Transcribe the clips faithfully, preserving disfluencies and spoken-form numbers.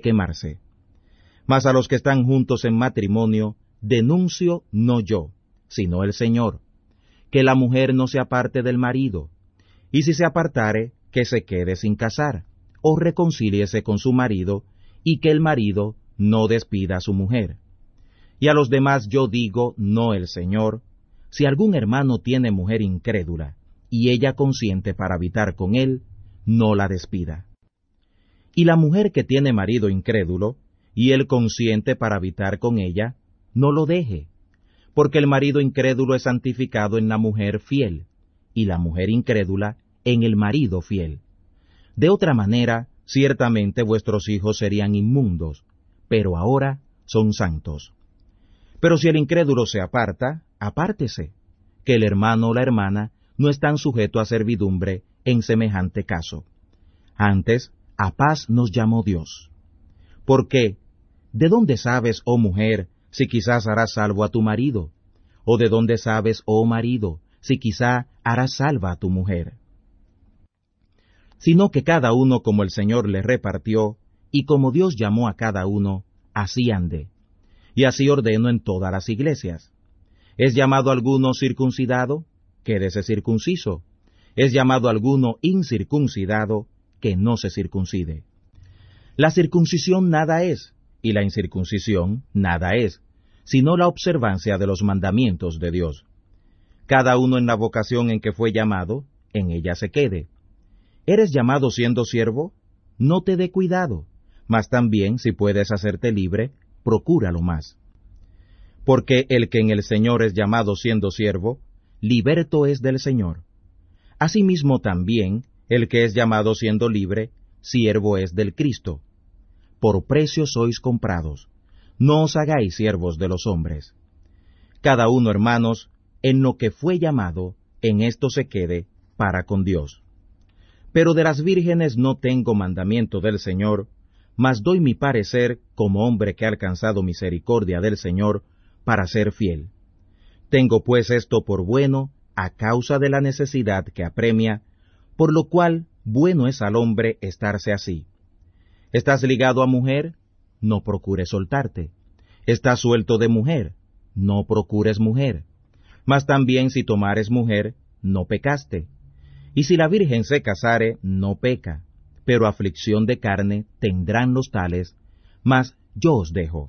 quemarse. Mas a los que están juntos en matrimonio, denuncio no yo, sino el Señor, que la mujer no se aparte del marido, y si se apartare, que se quede sin casar, o reconcíliese con su marido, y que el marido no despida a su mujer. Y a los demás yo digo, no el Señor, si algún hermano tiene mujer incrédula, y ella consiente para habitar con él, no la despida. Y la mujer que tiene marido incrédulo, y él consiente para habitar con ella, no lo deje, porque el marido incrédulo es santificado en la mujer fiel, y la mujer incrédula en el marido fiel. De otra manera, ciertamente vuestros hijos serían inmundos, pero ahora son santos. Pero si el incrédulo se aparta, apártese, que el hermano o la hermana no están sujetos a servidumbre en semejante caso. Antes, a paz nos llamó Dios. Porque, ¿de dónde sabes, oh mujer, si quizás harás salvo a tu marido? ¿O de dónde sabes, oh marido, si quizá harás salva a tu mujer? Sino que cada uno como el Señor le repartió, y como Dios llamó a cada uno, así ande. Y así ordeno en todas las iglesias. ¿Es llamado alguno circuncidado? Quédese circunciso. ¿Es llamado alguno incircuncidado? Que no se circuncide. La circuncisión nada es, y la incircuncisión nada es, sino la observancia de los mandamientos de Dios. Cada uno en la vocación en que fue llamado, en ella se quede. ¿Eres llamado siendo siervo? No te dé cuidado, mas también, si puedes hacerte libre, procúralo más. Porque el que en el Señor es llamado siendo siervo, liberto es del Señor. Asimismo también, el que es llamado siendo libre, siervo es del Cristo. Por precio sois comprados. No os hagáis siervos de los hombres. Cada uno, hermanos, en lo que fue llamado, en esto se quede, para con Dios. Pero de las vírgenes no tengo mandamiento del Señor, mas doy mi parecer como hombre que ha alcanzado misericordia del Señor, para ser fiel. Tengo pues esto por bueno, a causa de la necesidad que apremia, por lo cual bueno es al hombre estarse así. ¿Estás ligado a mujer? No procures soltarte. ¿Estás suelto de mujer? No procures mujer. Mas también si tomares mujer, no pecaste. Y si la virgen se casare, no peca, pero aflicción de carne tendrán los tales, mas yo os dejo.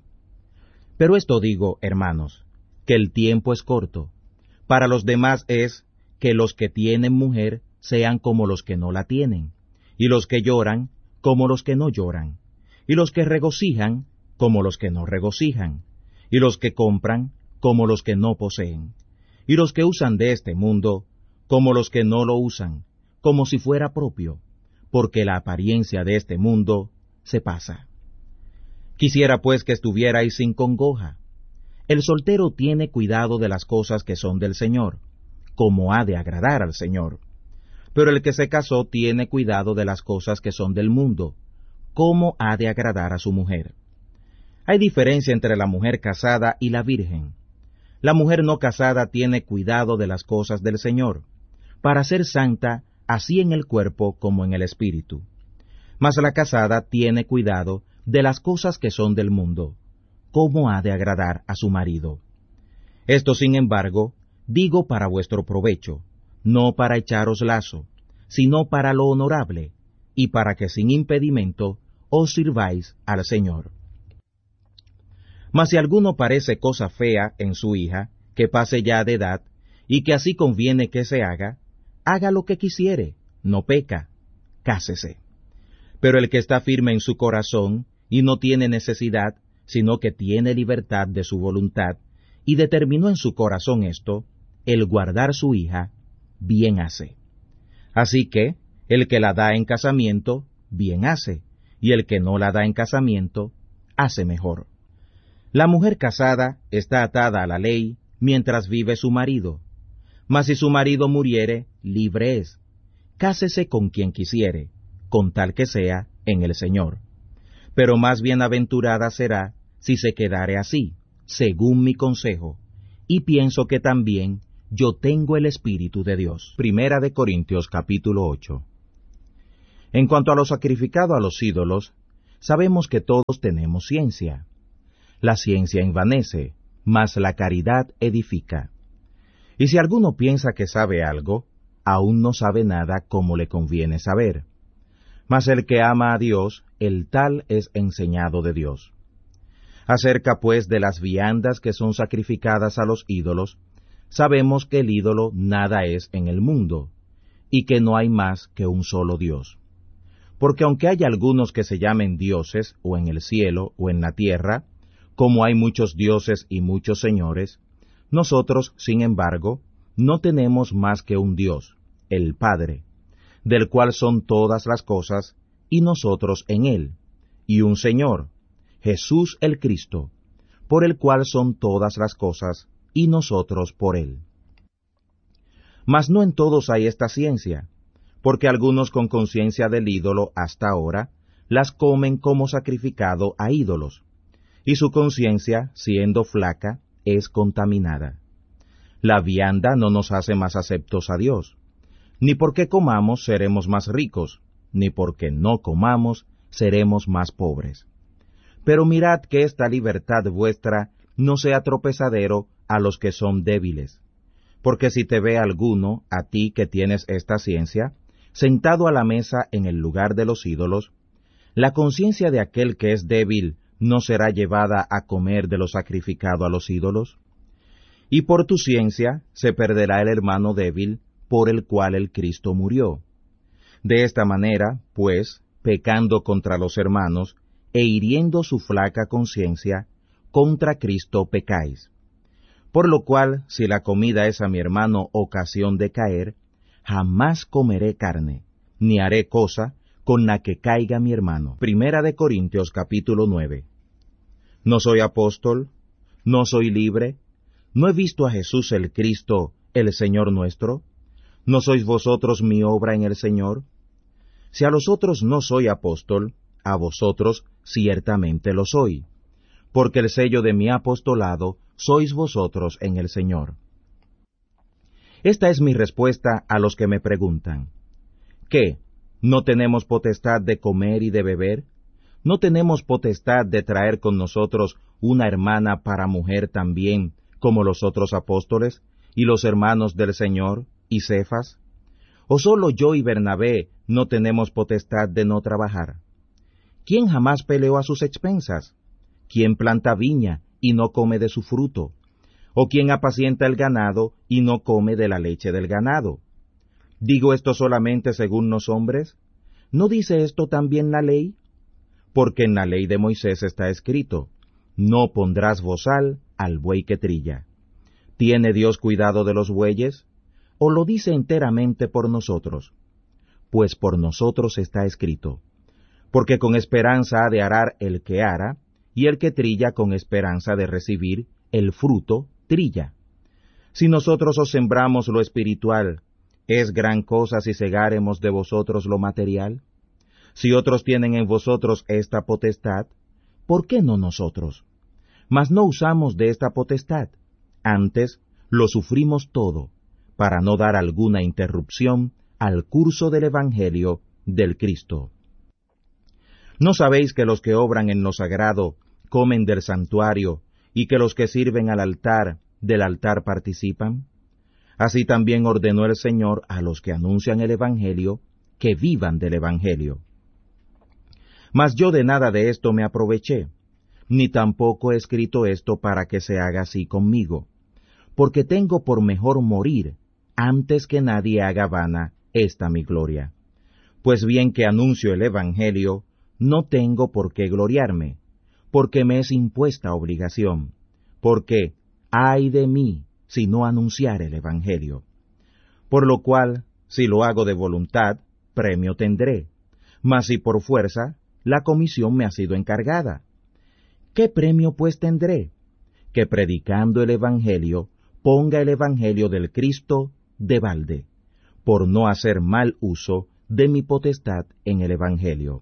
Pero esto digo, hermanos, que el tiempo es corto. Para los demás es que los que tienen mujer sean como los que no la tienen, y los que lloran como los que no lloran, y los que regocijan como los que no regocijan, y los que compran como los que no poseen, y los que usan de este mundo como los que no lo usan, como si fuera propio, porque la apariencia de este mundo se pasa. Quisiera pues que estuvierais sin congoja. El soltero tiene cuidado de las cosas que son del Señor, como ha de agradar al Señor. Pero el que se casó tiene cuidado de las cosas que son del mundo, como ha de agradar a su mujer. Hay diferencia entre la mujer casada y la virgen. La mujer no casada tiene cuidado de las cosas del Señor, para ser santa así en el cuerpo como en el espíritu. Mas la casada tiene cuidado de las cosas que son del mundo, cómo ha de agradar a su marido. Esto, sin embargo, digo para vuestro provecho, no para echaros lazo, sino para lo honorable, y para que sin impedimento os sirváis al Señor. Mas si alguno parece cosa fea en su hija, que pase ya de edad, y que así conviene que se haga, haga lo que quisiere, no peca, cásese. Pero el que está firme en su corazón, y no tiene necesidad, sino que tiene libertad de su voluntad, y determinó en su corazón esto, el guardar su hija, bien hace. Así que, el que la da en casamiento, bien hace, y el que no la da en casamiento, hace mejor. La mujer casada está atada a la ley, mientras vive su marido. Mas si su marido muriere, libre es. Cásese con quien quisiere, con tal que sea en el Señor. Pero más bienaventurada será si se quedare así, según mi consejo, y pienso que también yo tengo el Espíritu de Dios. Primera de Corintios capítulo ocho. En cuanto a lo sacrificado a los ídolos, sabemos que todos tenemos ciencia. La ciencia envanece, mas la caridad edifica. Y si alguno piensa que sabe algo, aún no sabe nada como le conviene saber. Mas el que ama a Dios, el tal es enseñado de Dios. Acerca pues de las viandas que son sacrificadas a los ídolos, sabemos que el ídolo nada es en el mundo, y que no hay más que un solo Dios. Porque aunque haya algunos que se llamen dioses, o en el cielo, o en la tierra, como hay muchos dioses y muchos señores, nosotros, sin embargo, no tenemos más que un Dios, el Padre, del cual son todas las cosas, y nosotros en él, y un Señor, Jesús el Cristo, por el cual son todas las cosas, y nosotros por él. Mas no en todos hay esta ciencia, porque algunos con conciencia del ídolo hasta ahora, las comen como sacrificado a ídolos, y su conciencia, siendo flaca, es contaminada. La vianda no nos hace más aceptos a Dios, ni porque comamos seremos más ricos, ni porque no comamos seremos más pobres. Pero mirad que esta libertad vuestra no sea tropezadero a los que son débiles. Porque si te ve alguno, a ti que tienes esta ciencia, sentado a la mesa en el lugar de los ídolos, la conciencia de aquel que es débil no será llevada a comer de lo sacrificado a los ídolos. Y por tu ciencia se perderá el hermano débil por el cual el Cristo murió. De esta manera, pues, pecando contra los hermanos, e hiriendo su flaca conciencia, contra Cristo pecáis. Por lo cual, si la comida es a mi hermano ocasión de caer, jamás comeré carne, ni haré cosa con la que caiga mi hermano. Primera de Corintios capítulo nueve. ¿No soy apóstol? ¿No soy libre? ¿No he visto a Jesús el Cristo, el Señor nuestro? ¿No sois vosotros mi obra en el Señor? Si a los otros no soy apóstol, a vosotros ciertamente lo soy, porque el sello de mi apostolado sois vosotros en el Señor. Esta es mi respuesta a los que me preguntan. ¿Qué? ¿No tenemos potestad de comer y de beber? ¿No tenemos potestad de traer con nosotros una hermana para mujer también, como los otros apóstoles, y los hermanos del Señor, y Cefas? ¿O solo yo y Bernabé no tenemos potestad de no trabajar? ¿Quién jamás peleó a sus expensas? ¿Quién planta viña y no come de su fruto? ¿O quién apacienta el ganado y no come de la leche del ganado? ¿Digo esto solamente según los hombres? ¿No dice esto también la ley? Porque en la ley de Moisés está escrito, no pondrás bozal al buey que trilla. ¿Tiene Dios cuidado de los bueyes? ¿O lo dice enteramente por nosotros? Pues por nosotros está escrito, porque con esperanza ha de arar el que ara, y el que trilla con esperanza de recibir el fruto trilla. Si nosotros os sembramos lo espiritual, ¿es gran cosa si segáremos de vosotros lo material? Si otros tienen en vosotros esta potestad, ¿por qué no nosotros? Mas no usamos de esta potestad, antes lo sufrimos todo, para no dar alguna interrupción al curso del Evangelio del Cristo. ¿No sabéis que los que obran en lo sagrado comen del santuario, y que los que sirven al altar del altar participan? Así también ordenó el Señor a los que anuncian el Evangelio, que vivan del Evangelio. Mas yo de nada de esto me aproveché, ni tampoco he escrito esto para que se haga así conmigo, porque tengo por mejor morir, antes que nadie haga vana esta mi gloria. Pues bien que anuncio el Evangelio, no tengo por qué gloriarme, porque me es impuesta obligación, porque ay de mí si no anunciar el Evangelio. Por lo cual, si lo hago de voluntad, premio tendré, mas si por fuerza, la comisión me ha sido encargada. ¿Qué premio pues tendré? Que predicando el Evangelio, ponga el Evangelio del Cristo de balde, por no hacer mal uso de mi potestad en el Evangelio.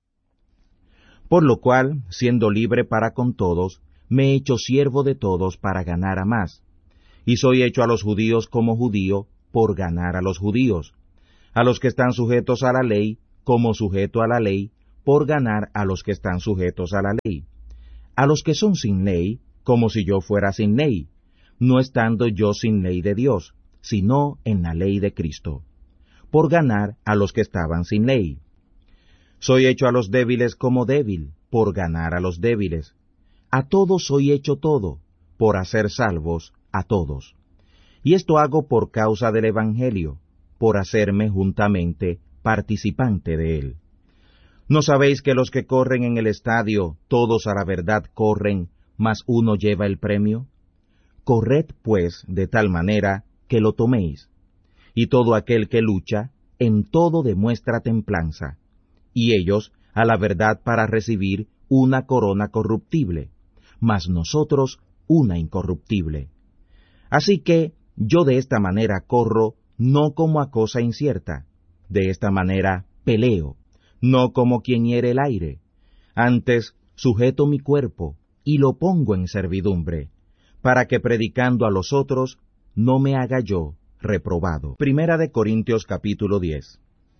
Por lo cual, siendo libre para con todos, me he hecho siervo de todos para ganar a más, y soy hecho a los judíos como judío por ganar a los judíos, a los que están sujetos a la ley como sujeto a la ley, por ganar a los que están sujetos a la ley, a los que son sin ley, como si yo fuera sin ley, no estando yo sin ley de Dios, sino en la ley de Cristo, por ganar a los que estaban sin ley. Soy hecho a los débiles como débil, por ganar a los débiles. A todos soy hecho todo, por hacer salvos a todos. Y esto hago por causa del Evangelio, por hacerme juntamente participante de él. ¿No sabéis que los que corren en el estadio, todos a la verdad corren, mas uno lleva el premio? Corred, pues, de tal manera que lo toméis. Y todo aquel que lucha, en todo demuestra templanza, y ellos a la verdad para recibir una corona corruptible, mas nosotros una incorruptible. Así que yo de esta manera corro, no como a cosa incierta, de esta manera peleo, no como quien hiere el aire, antes sujeto mi cuerpo y lo pongo en servidumbre, para que predicando a los otros no me haga yo reprobado. Primera de Corintios capítulo diez.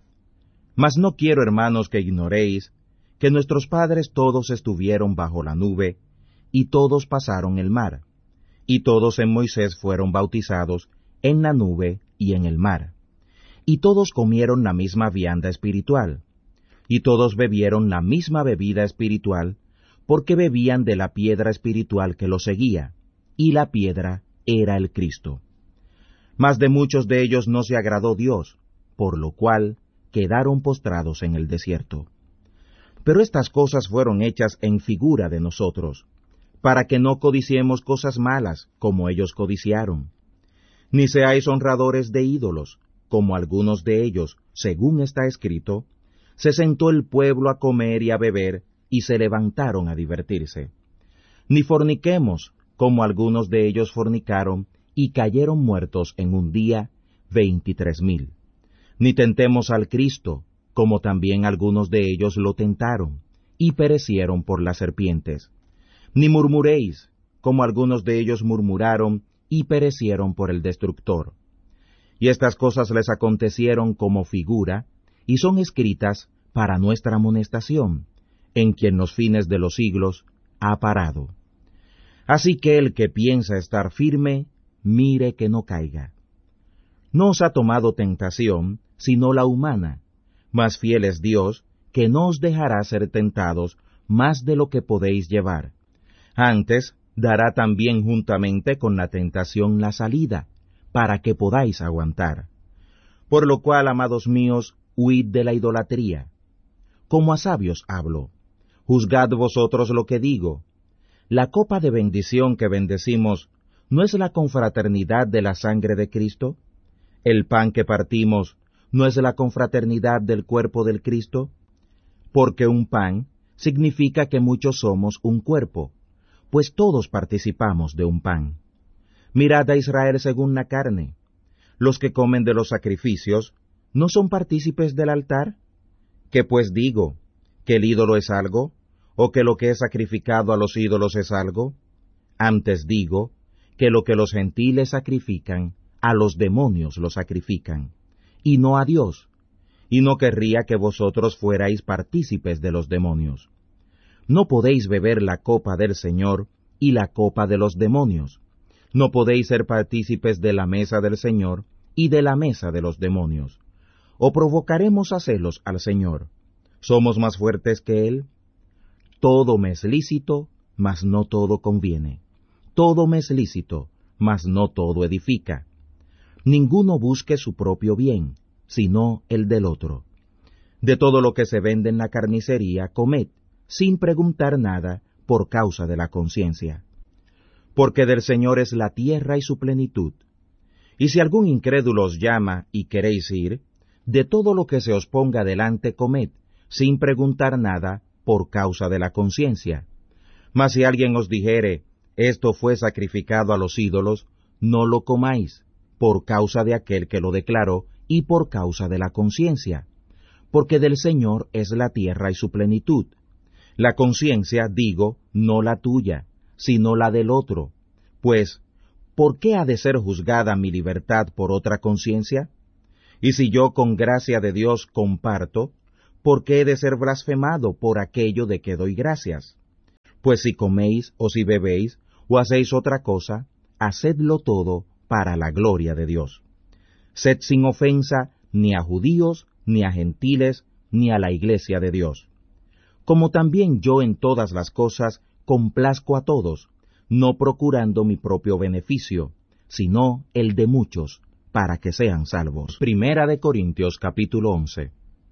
Mas no quiero, hermanos, que ignoréis que nuestros padres todos estuvieron bajo la nube, y todos pasaron el mar, y todos en Moisés fueron bautizados en la nube y en el mar, y todos comieron la misma vianda espiritual, y todos bebieron la misma bebida espiritual, porque bebían de la piedra espiritual que los seguía, y la piedra era el Cristo. Mas de muchos de ellos no se agradó Dios, por lo cual quedaron postrados en el desierto. Pero estas cosas fueron hechas en figura de nosotros, para que no codiciemos cosas malas, como ellos codiciaron. Ni seáis honradores de ídolos, como algunos de ellos, según está escrito, se sentó el pueblo a comer y a beber, y se levantaron a divertirse. Ni forniquemos, como algunos de ellos fornicaron, y cayeron muertos en un día veintitrés mil. Ni tentemos al Cristo, como también algunos de ellos lo tentaron, y perecieron por las serpientes. Ni murmuréis, como algunos de ellos murmuraron, y perecieron por el destructor. Y estas cosas les acontecieron como figura, y son escritas para nuestra amonestación, en quien los fines de los siglos ha parado. Así que el que piensa estar firme, mire que no caiga. No os ha tomado tentación, sino la humana, mas fiel es Dios, que no os dejará ser tentados más de lo que podéis llevar. Antes, dará también juntamente con la tentación la salida, para que podáis aguantar. Por lo cual, amados míos, huid de la idolatría. Como a sabios hablo, juzgad vosotros lo que digo. La copa de bendición que bendecimos, ¿no es la confraternidad de la sangre de Cristo? El pan que partimos, ¿no es la confraternidad del cuerpo del Cristo? Porque un pan significa que muchos somos un cuerpo, pues todos participamos de un pan. Mirad a Israel según la carne. Los que comen de los sacrificios, ¿no son partícipes del altar? ¿Qué pues digo? ¿Que el ídolo es algo? ¿O que lo que es sacrificado a los ídolos es algo? Antes digo, que lo que los gentiles sacrifican, a los demonios lo sacrifican, y no a Dios, y no querría que vosotros fuerais partícipes de los demonios. No podéis beber la copa del Señor y la copa de los demonios. No podéis ser partícipes de la mesa del Señor y de la mesa de los demonios. ¿O provocaremos a celos al Señor? ¿Somos más fuertes que Él? Todo me es lícito, mas no todo conviene. Todo me es lícito, mas no todo edifica. Ninguno busque su propio bien, sino el del otro. De todo lo que se vende en la carnicería, comed, sin preguntar nada, por causa de la conciencia. Porque del Señor es la tierra y su plenitud. Y si algún incrédulo os llama y queréis ir, de todo lo que se os ponga delante comed, sin preguntar nada, por causa de la conciencia. Mas si alguien os dijere, esto fue sacrificado a los ídolos, no lo comáis, por causa de aquel que lo declaró, y por causa de la conciencia. Porque del Señor es la tierra y su plenitud. La conciencia, digo, no la tuya, sino la del otro. Pues, ¿por qué ha de ser juzgada mi libertad por otra conciencia? Y si yo con gracia de Dios comparto, ¿por qué he de ser blasfemado por aquello de que doy gracias? Pues si coméis o si bebéis o hacéis otra cosa, hacedlo todo para la gloria de Dios. Sed sin ofensa ni a judíos, ni a gentiles, ni a la iglesia de Dios. Como también yo en todas las cosas complazco a todos, no procurando mi propio beneficio, sino el de muchos, para que sean salvos. Primera de Corintios capítulo once.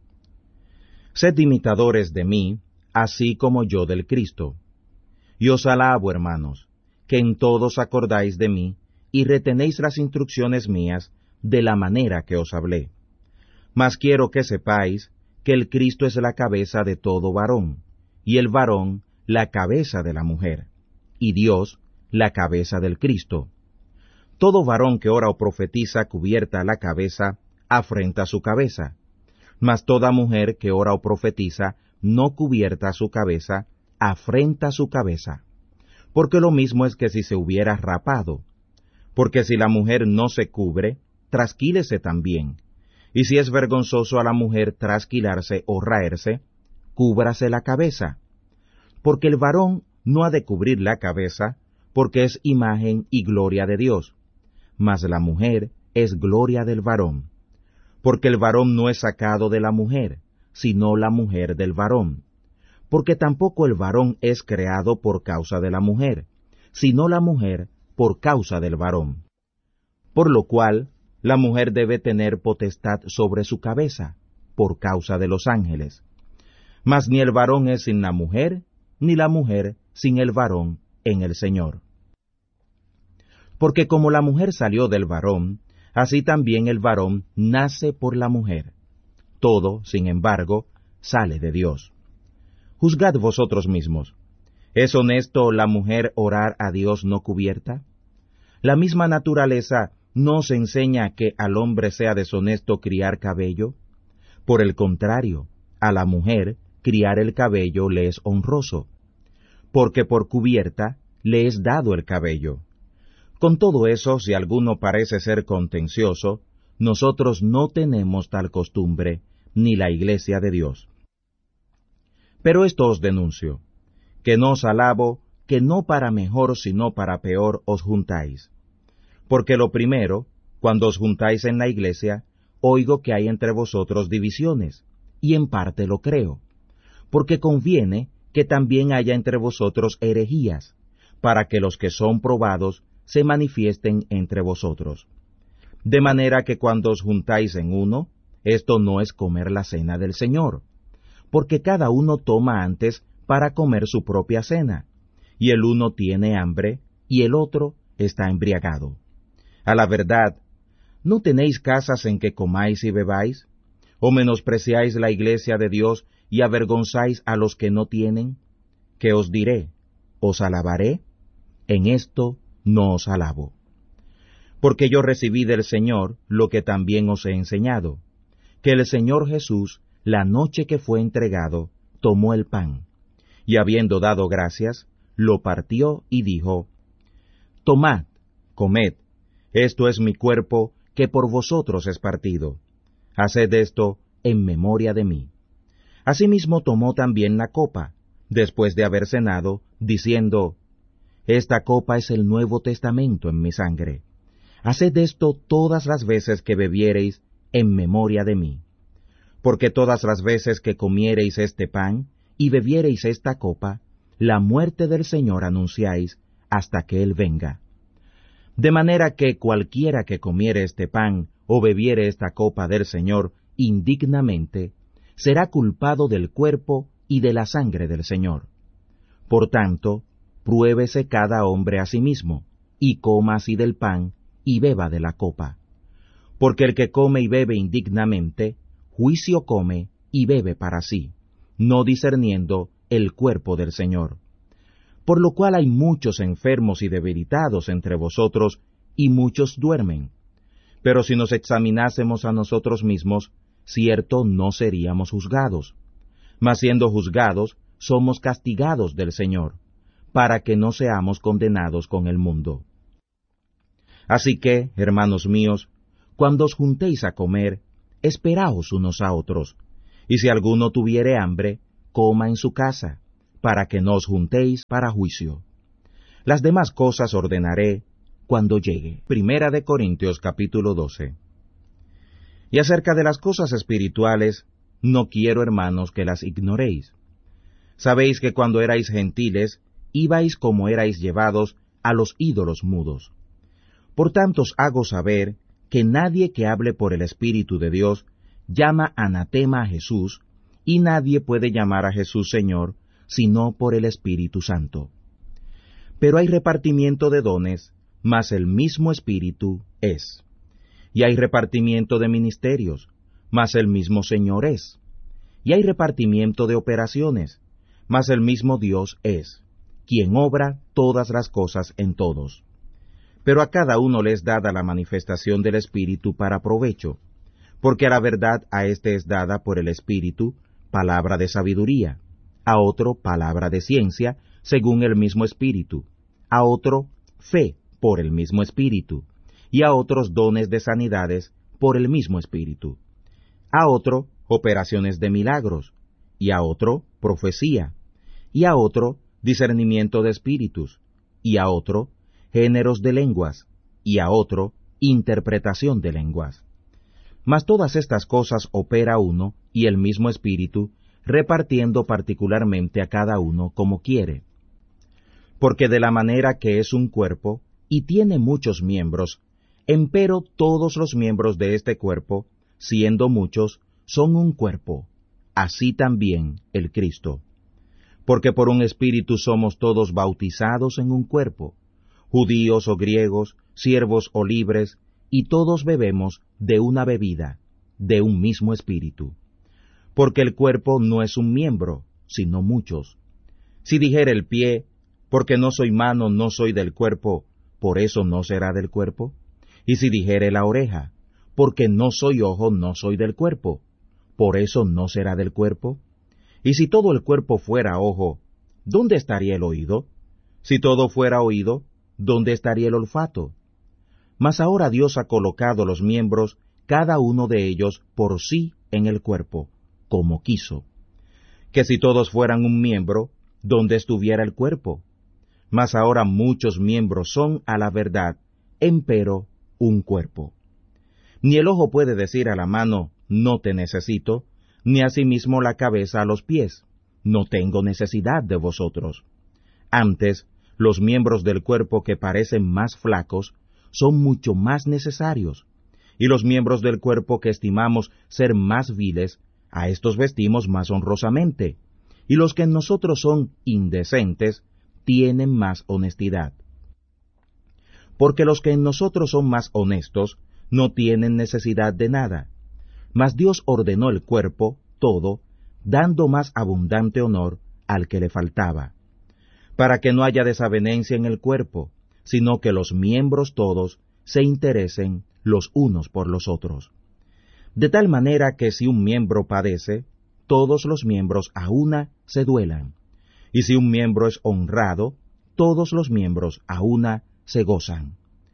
Sed imitadores de mí, así como yo del Cristo. Y os alabo, hermanos, que en todos acordáis de mí, y retenéis las instrucciones mías de la manera que os hablé. Mas quiero que sepáis que el Cristo es la cabeza de todo varón, y el varón la cabeza de la mujer, y Dios la cabeza del Cristo. Todo varón que ora o profetiza cubierta la cabeza, afrenta su cabeza, mas toda mujer que ora o profetiza no cubierta su cabeza, afrenta su cabeza. Porque lo mismo es que si se hubiera rapado. Porque si la mujer no se cubre, trasquílese también. Y si es vergonzoso a la mujer trasquilarse o raerse, cúbrase la cabeza. Porque el varón no ha de cubrir la cabeza, porque es imagen y gloria de Dios. Mas la mujer es gloria del varón. Porque el varón no es sacado de la mujer, sino la mujer del varón. Porque tampoco el varón es creado por causa de la mujer, sino la mujer por causa del varón. Por lo cual, la mujer debe tener potestad sobre su cabeza, por causa de los ángeles. Mas ni el varón es sin la mujer, ni la mujer sin el varón en el Señor. Porque como la mujer salió del varón, así también el varón nace por la mujer. Todo, sin embargo, sale de Dios. Juzgad vosotros mismos. ¿Es honesto la mujer orar a Dios no cubierta? La misma naturaleza ¿no os enseña que al hombre sea deshonesto criar cabello? Por el contrario, a la mujer criar el cabello le es honroso, porque por cubierta le es dado el cabello. Con todo eso, si alguno parece ser contencioso, nosotros no tenemos tal costumbre, ni la iglesia de Dios. Pero esto os denuncio, que no os alabo, que no para mejor sino para peor os juntáis. Porque lo primero, cuando os juntáis en la iglesia, oigo que hay entre vosotros divisiones, y en parte lo creo, porque conviene que también haya entre vosotros herejías, para que los que son probados se manifiesten entre vosotros. De manera que cuando os juntáis en uno, esto no es comer la cena del Señor, porque cada uno toma antes para comer su propia cena, y el uno tiene hambre, y el otro está embriagado. A la verdad, ¿no tenéis casas en que comáis y bebáis? ¿O menospreciáis la iglesia de Dios y avergonzáis a los que no tienen? ¿Qué os diré? ¿Os alabaré? En esto no os alabo. Porque yo recibí del Señor lo que también os he enseñado, que el Señor Jesús, la noche que fue entregado, tomó el pan, y habiendo dado gracias, lo partió y dijo, Tomad, comed, esto es mi cuerpo, que por vosotros es partido. Haced esto en memoria de mí. Asimismo tomó también la copa, después de haber cenado, diciendo, Esta copa es el Nuevo Testamento en mi sangre. Haced esto todas las veces que bebiereis en memoria de mí. Porque todas las veces que comiereis este pan y bebiereis esta copa, la muerte del Señor anunciáis hasta que Él venga. De manera que cualquiera que comiere este pan o bebiere esta copa del Señor indignamente, será culpado del cuerpo y de la sangre del Señor. Por tanto, pruébese cada hombre a sí mismo, y coma así del pan, y beba de la copa. Porque el que come y bebe indignamente, juicio come y bebe para sí, no discerniendo el cuerpo del Señor. Por lo cual hay muchos enfermos y debilitados entre vosotros, y muchos duermen. Pero si nos examinásemos a nosotros mismos, cierto no seríamos juzgados. Mas siendo juzgados, somos castigados del Señor, para que no seamos condenados con el mundo. Así que, hermanos míos, cuando os juntéis a comer, esperaos unos a otros. Y si alguno tuviere hambre, coma en su casa, para que no os juntéis para juicio. Las demás cosas ordenaré cuando llegue. Primera de Corintios capítulo doce. Y acerca de las cosas espirituales, no quiero, hermanos, que las ignoréis. Sabéis que cuando erais gentiles, ibais como erais llevados a los ídolos mudos. Por tanto os hago saber que nadie que hable por el Espíritu de Dios llama anatema a Jesús, y nadie puede llamar a Jesús Señor, sino por el Espíritu Santo. Pero hay repartimiento de dones, mas el mismo Espíritu es. Y hay repartimiento de ministerios, mas el mismo Señor es. Y hay repartimiento de operaciones, mas el mismo Dios es, quien obra todas las cosas en todos. Pero a cada uno le es dada la manifestación del Espíritu para provecho, porque a la verdad a éste es dada por el Espíritu palabra de sabiduría, a otro palabra de ciencia, según el mismo Espíritu, a otro fe por el mismo Espíritu, y a otros dones de sanidades por el mismo Espíritu, a otro operaciones de milagros, y a otro profecía, y a otro discernimiento de espíritus, y a otro géneros de lenguas, y a otro interpretación de lenguas. Mas todas estas cosas opera uno y el mismo Espíritu, repartiendo particularmente a cada uno como quiere. Porque de la manera que es un cuerpo, y tiene muchos miembros, empero todos los miembros de este cuerpo, siendo muchos, son un cuerpo, así también el Cristo. Porque por un Espíritu somos todos bautizados en un cuerpo, judíos o griegos, siervos o libres, y todos bebemos de una bebida, de un mismo Espíritu. Porque el cuerpo no es un miembro, sino muchos. Si dijere el pie, porque no soy mano, no soy del cuerpo, ¿por eso no será del cuerpo? Y si dijere la oreja, porque no soy ojo, no soy del cuerpo, ¿por eso no será del cuerpo? Y si todo el cuerpo fuera ojo, ¿dónde estaría el oído? Si todo fuera oído, ¿dónde estaría el olfato? Mas ahora Dios ha colocado los miembros, cada uno de ellos por sí en el cuerpo, como quiso. Que si todos fueran un miembro, ¿dónde estuviera el cuerpo? Mas ahora muchos miembros son a la verdad, empero un cuerpo. Ni el ojo puede decir a la mano, no te necesito, ni asimismo la cabeza a los pies, no tengo necesidad de vosotros. Antes, los miembros del cuerpo que parecen más flacos son mucho más necesarios, y los miembros del cuerpo que estimamos ser más viles, a estos vestimos más honrosamente, y los que en nosotros son indecentes, tienen más honestidad. Porque los que en nosotros son más honestos, no tienen necesidad de nada, mas Dios ordenó el cuerpo, todo, dando más abundante honor al que le faltaba, para que no haya desavenencia en el cuerpo, sino que los miembros todos se interesen los unos por los otros. De tal manera que si un miembro padece, todos los miembros a una se duelan, y si un miembro es honrado, todos los miembros a una se gozan.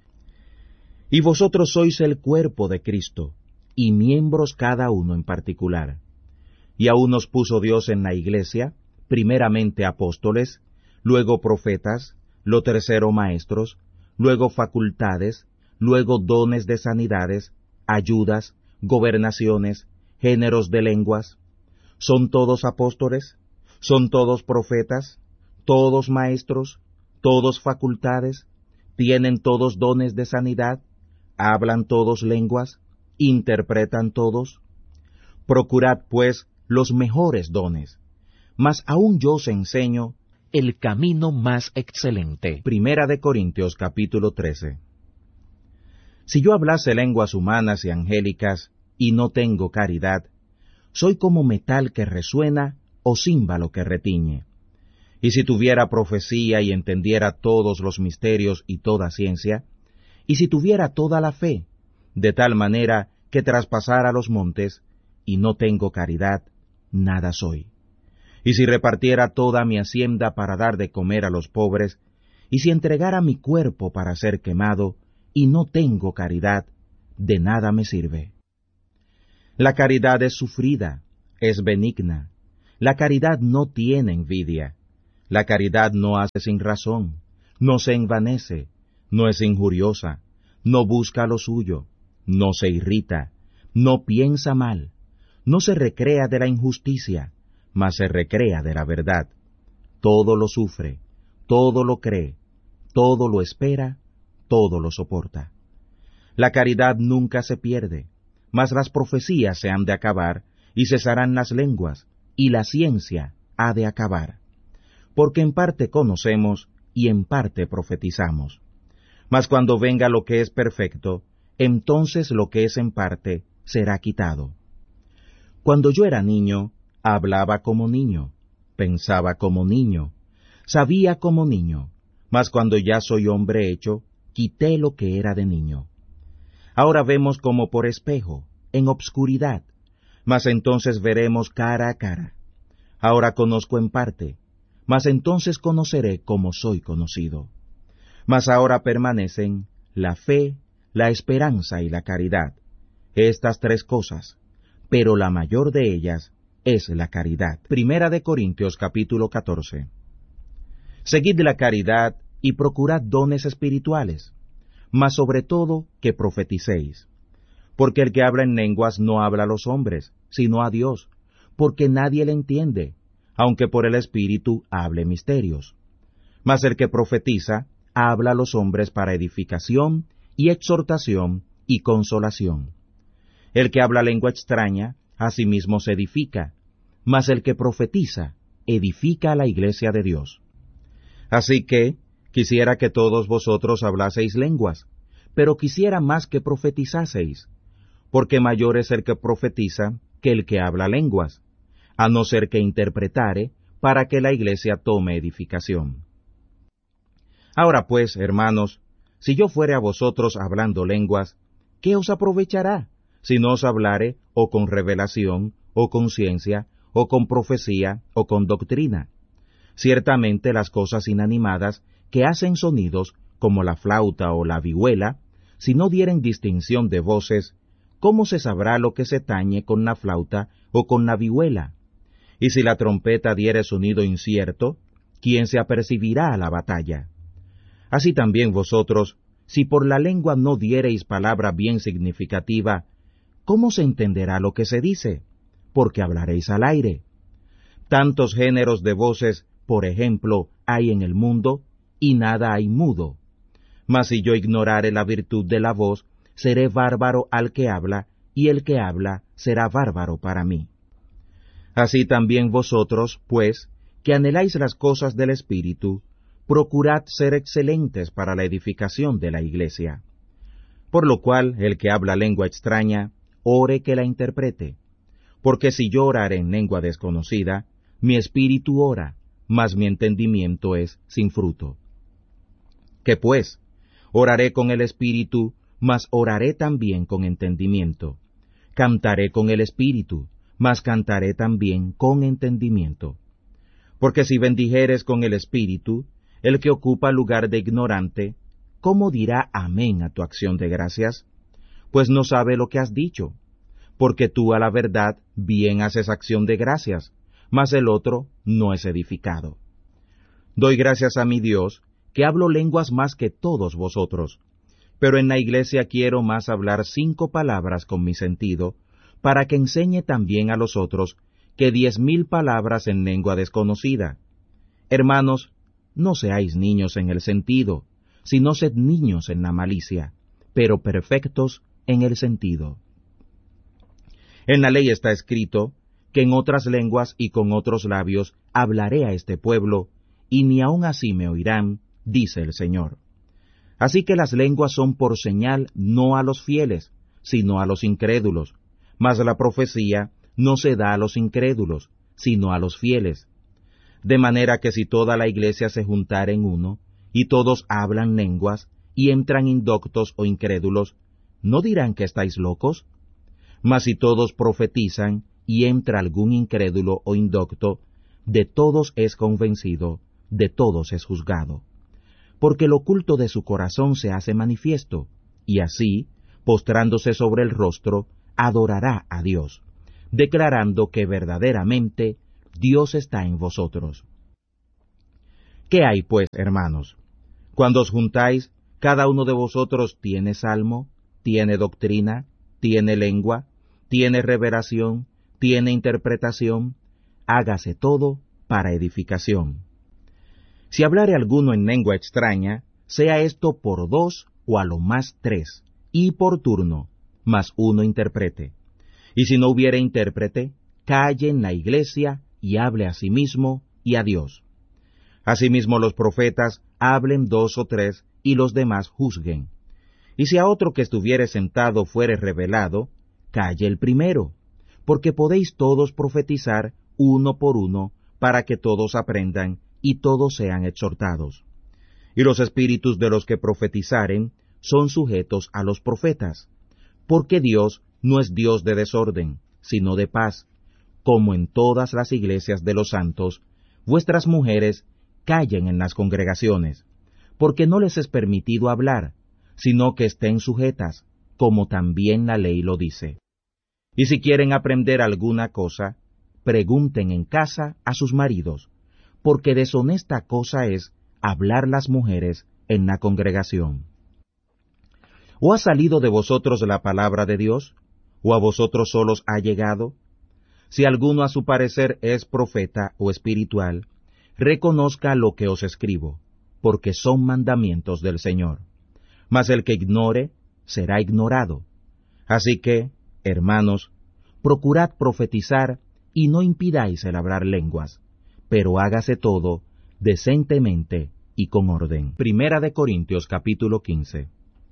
Y vosotros sois el cuerpo de Cristo, y miembros cada uno en particular. Y a unos puso Dios en la iglesia, primeramente apóstoles, luego profetas, lo tercero maestros, luego facultades, luego dones de sanidades, ayudas, gobernaciones, géneros de lenguas. ¿Son todos apóstoles? ¿Son todos profetas? ¿Todos maestros? ¿Todos facultades? ¿Tienen todos dones de sanidad? ¿Hablan todos lenguas? ¿Interpretan todos? Procurad, pues, los mejores dones, mas aún yo os enseño el camino más excelente. Primera de Corintios capítulo trece. Si yo hablase lenguas humanas y angélicas, y no tengo caridad, soy como metal que resuena o címbalo que retiñe. Y si tuviera profecía y entendiera todos los misterios y toda ciencia, y si tuviera toda la fe, de tal manera que traspasara los montes, y no tengo caridad, nada soy. Y si repartiera toda mi hacienda para dar de comer a los pobres, y si entregara mi cuerpo para ser quemado, y no tengo caridad, de nada me sirve. La caridad es sufrida, es benigna. La caridad no tiene envidia. La caridad no hace sin razón, no se envanece, no es injuriosa, no busca lo suyo, no se irrita, no piensa mal, no se recrea de la injusticia, mas se recrea de la verdad. Todo lo sufre, todo lo cree, todo lo espera, todo lo soporta. La caridad nunca se pierde, mas las profecías se han de acabar, y cesarán las lenguas, y la ciencia ha de acabar. Porque en parte conocemos, y en parte profetizamos. Mas cuando venga lo que es perfecto, entonces lo que es en parte será quitado. Cuando yo era niño, hablaba como niño, pensaba como niño, sabía como niño, mas cuando ya soy hombre hecho, quité lo que era de niño. Ahora vemos como por espejo, en obscuridad, mas entonces veremos cara a cara. Ahora conozco en parte, mas entonces conoceré como soy conocido. Mas ahora permanecen la fe, la esperanza y la caridad, estas tres cosas, pero la mayor de ellas es la caridad. Primera de Corintios capítulo catorce. Seguid la caridad y procurad dones espirituales, mas sobre todo que profeticéis. Porque el que habla en lenguas no habla a los hombres, sino a Dios, porque nadie le entiende, aunque por el Espíritu hable misterios. Mas el que profetiza habla a los hombres para edificación y exhortación y consolación. El que habla lengua extraña, a sí mismo se edifica, mas el que profetiza edifica a la iglesia de Dios. Así que quisiera que todos vosotros hablaseis lenguas, pero quisiera más que profetizaseis, porque mayor es el que profetiza que el que habla lenguas, a no ser que interpretare, para que la iglesia tome edificación. Ahora pues, hermanos, si yo fuere a vosotros hablando lenguas, ¿qué os aprovechará, si no os hablare o con revelación, o con ciencia, o con profecía, o con doctrina? Ciertamente las cosas inanimadas que hacen sonidos, como la flauta o la vihuela, si no dieren distinción de voces, ¿cómo se sabrá lo que se tañe con la flauta o con la vihuela? Y si la trompeta diere sonido incierto, ¿quién se apercibirá a la batalla? Así también vosotros, si por la lengua no diereis palabra bien significativa, ¿cómo se entenderá lo que se dice? Porque hablaréis al aire. Tantos géneros de voces, por ejemplo, hay en el mundo, y nada hay mudo. Mas si yo ignorare la virtud de la voz, seré bárbaro al que habla, y el que habla será bárbaro para mí. Así también vosotros, pues, que anheláis las cosas del Espíritu, procurad ser excelentes para la edificación de la iglesia. Por lo cual, el que habla lengua extraña, ore que la interprete. Porque si yo orare en lengua desconocida, mi espíritu ora, mas mi entendimiento es sin fruto. ¿Qué pues? Oraré con el espíritu, mas oraré también con entendimiento. Cantaré con el espíritu, mas cantaré también con entendimiento. Porque si bendijeres con el espíritu, el que ocupa lugar de ignorante, ¿cómo dirá amén a tu acción de gracias? Pues no sabe lo que has dicho, porque tú a la verdad bien haces acción de gracias, mas el otro no es edificado. Doy gracias a mi Dios, que hablo lenguas más que todos vosotros, pero en la iglesia quiero más hablar cinco palabras con mi sentido, para que enseñe también a los otros que diez mil palabras en lengua desconocida. Hermanos, no seáis niños en el sentido, sino sed niños en la malicia, pero perfectos en el sentido. En la ley está escrito que en otras lenguas y con otros labios hablaré a este pueblo, y ni aun así me oirán, dice el Señor. Así que las lenguas son por señal no a los fieles, sino a los incrédulos, mas la profecía no se da a los incrédulos, sino a los fieles. De manera que si toda la iglesia se juntara en uno, y todos hablan lenguas, y entran indoctos o incrédulos, ¿no dirán que estáis locos? Mas si todos profetizan, y entra algún incrédulo o indocto, de todos es convencido, de todos es juzgado. Porque lo oculto de su corazón se hace manifiesto, y así, postrándose sobre el rostro, adorará a Dios, declarando que verdaderamente Dios está en vosotros. ¿Qué hay, pues, hermanos? Cuando os juntáis, cada uno de vosotros tiene salmo, tiene doctrina, tiene lengua, tiene revelación, tiene interpretación, hágase todo para edificación. Si hablare alguno en lengua extraña, sea esto por dos o a lo más tres, y por turno, mas uno interprete. Y si no hubiere intérprete, calle en la iglesia y hable a sí mismo y a Dios. Asimismo los profetas hablen dos o tres, y los demás juzguen. Y si a otro que estuviere sentado fuere revelado, calle el primero, porque podéis todos profetizar uno por uno, para que todos aprendan y todos sean exhortados. Y los espíritus de los que profetizaren son sujetos a los profetas, porque Dios no es Dios de desorden, sino de paz, como en todas las iglesias de los santos. Vuestras mujeres callen en las congregaciones, porque no les es permitido hablar, sino que estén sujetas, como también la ley lo dice. Y si quieren aprender alguna cosa, pregunten en casa a sus maridos, porque deshonesta cosa es hablar las mujeres en la congregación. ¿O ha salido de vosotros la palabra de Dios? ¿O a vosotros solos ha llegado? Si alguno a su parecer es profeta o espiritual, reconozca lo que os escribo, porque son mandamientos del Señor. Mas el que ignore, será ignorado. Así que, hermanos, procurad profetizar y no impidáis el hablar lenguas, pero hágase todo decentemente y con orden. Primera de Corintios capítulo quince.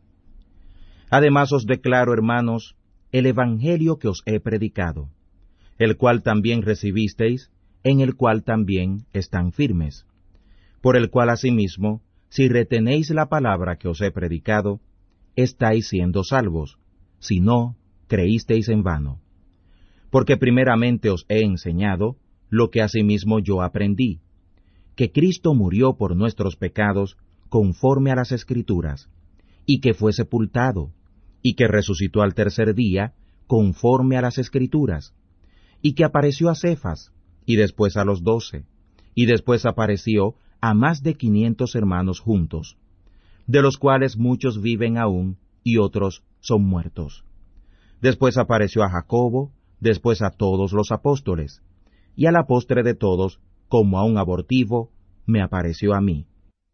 Además os declaro, hermanos, el evangelio que os he predicado, el cual también recibisteis, en el cual también están firmes, por el cual asimismo, si retenéis la palabra que os he predicado, estáis siendo salvos, si no, creísteis en vano. Porque primeramente os he enseñado lo que asimismo yo aprendí, que Cristo murió por nuestros pecados conforme a las Escrituras, y que fue sepultado, y que resucitó al tercer día conforme a las Escrituras, y que apareció a Cefas, y después a los doce, y después apareció a más de quinientos hermanos juntos, de los cuales muchos viven aún, y otros son muertos. Después apareció a Jacobo, después a todos los apóstoles, y a la postre de todos, como a un abortivo, me apareció a mí.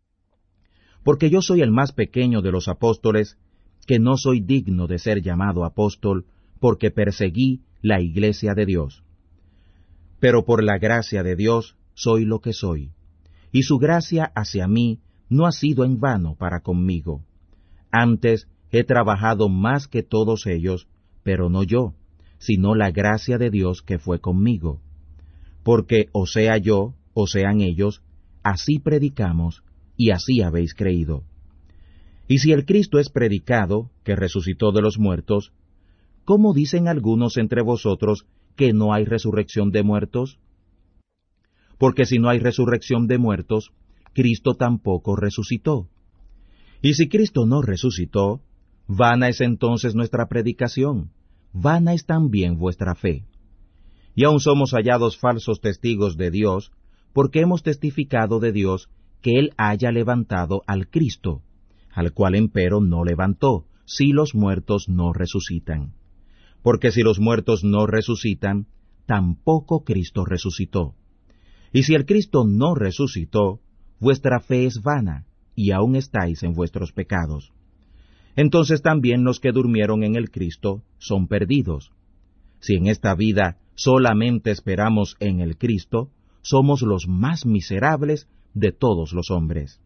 Porque yo soy el más pequeño de los apóstoles, que no soy digno de ser llamado apóstol, porque perseguí la iglesia de Dios. Pero por la gracia de Dios soy lo que soy, y su gracia hacia mí no ha sido en vano para conmigo. Antes he trabajado más que todos ellos, pero no yo, sino la gracia de Dios que fue conmigo. Porque o sea yo, o sean ellos, así predicamos, y así habéis creído. Y si el Cristo es predicado, que resucitó de los muertos, ¿cómo dicen algunos entre vosotros que no hay resurrección de muertos? Porque si no hay resurrección de muertos, Cristo tampoco resucitó. Y si Cristo no resucitó, vana es entonces nuestra predicación, vana es también vuestra fe. Y aún somos hallados falsos testigos de Dios, porque hemos testificado de Dios que Él haya levantado al Cristo, al cual empero no levantó, si los muertos no resucitan. Porque si los muertos no resucitan, tampoco Cristo resucitó. Y si el Cristo no resucitó, vuestra fe es vana, y aún estáis en vuestros pecados. Entonces también los que durmieron en el Cristo son perdidos. Si en esta vida solamente esperamos en el Cristo, somos los más miserables de todos los hombres.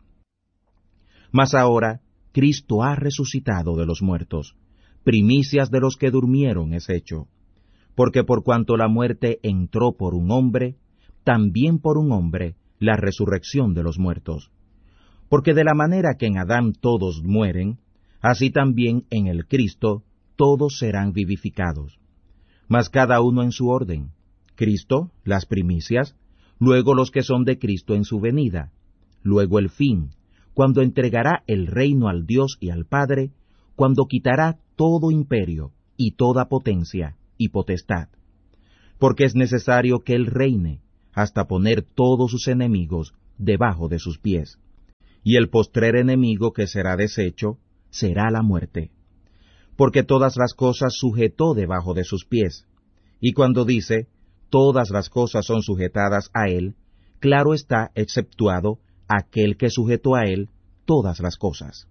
Mas ahora Cristo ha resucitado de los muertos, primicias de los que durmieron es hecho. Porque por cuanto la muerte entró por un hombre, también por un hombre la resurrección de los muertos. Porque de la manera que en Adán todos mueren, así también en el Cristo todos serán vivificados. Mas cada uno en su orden: Cristo, las primicias, luego los que son de Cristo en su venida, luego el fin, cuando entregará el reino al Dios y al Padre, cuando quitará todo imperio, y toda potencia, y potestad, porque es necesario que Él reine, hasta poner todos sus enemigos debajo de sus pies. Y el postrer enemigo que será deshecho será la muerte. Porque todas las cosas sujetó debajo de sus pies. Y cuando dice, todas las cosas son sujetadas a Él, claro está exceptuado aquel que sujetó a Él todas las cosas.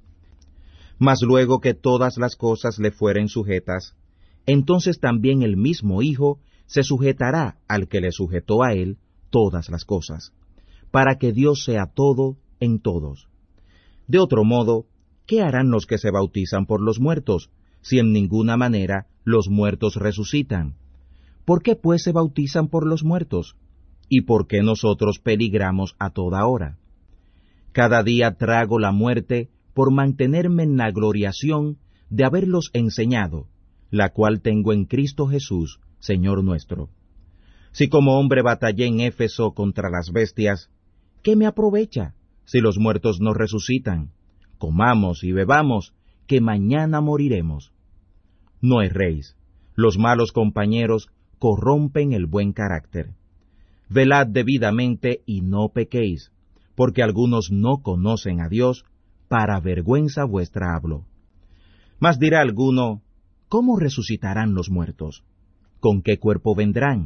Mas luego que todas las cosas le fueren sujetas, entonces también el mismo Hijo se sujetará al que le sujetó a Él todas las cosas, para que Dios sea todo en todos. De otro modo, ¿qué harán los que se bautizan por los muertos, si en ninguna manera los muertos resucitan? ¿Por qué pues se bautizan por los muertos? ¿Y por qué nosotros peligramos a toda hora? Cada día trago la muerte por mantenerme en la gloriación de haberlos enseñado, la cual tengo en Cristo Jesús, Señor nuestro. Si como hombre batallé en Éfeso contra las bestias, ¿qué me aprovecha si los muertos no resucitan? Comamos y bebamos, que mañana moriremos. No erréis, los malos compañeros corrompen el buen carácter. Velad debidamente y no pequéis, porque algunos no conocen a Dios, para vergüenza vuestra hablo. Mas dirá alguno, ¿cómo resucitarán los muertos? ¿Con qué cuerpo vendrán?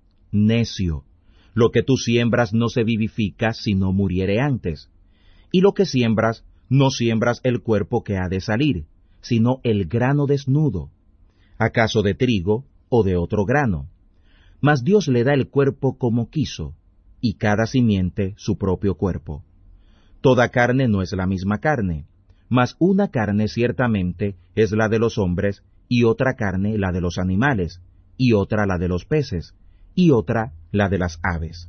Necio, lo que tú siembras no se vivifica si no muriere antes, y lo que siembras no siembras el cuerpo que ha de salir, sino el grano desnudo, acaso de trigo o de otro grano. Mas Dios le da el cuerpo como quiso, y cada simiente su propio cuerpo. Toda carne no es la misma carne, mas una carne ciertamente es la de los hombres, y otra carne la de los animales, y otra la de los peces, y otra la de las aves.